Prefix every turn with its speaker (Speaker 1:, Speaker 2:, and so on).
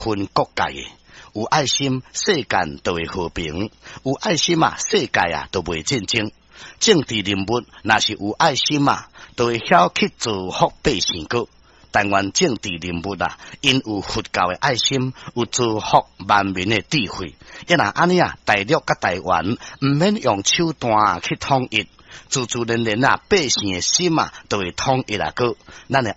Speaker 1: 分各界的。有爱心，世间就会和平；有爱心啊，世界啊都袂战争。政治人物若是有爱心啊，就会晓去造福百姓个。但愿政治人物啊，因有佛教的爱心，有造福万民的智慧。一若安尼啊，大陆甲台湾毋免用手段去统一，自然啊，百姓的心啊，都会统一啊个。咱的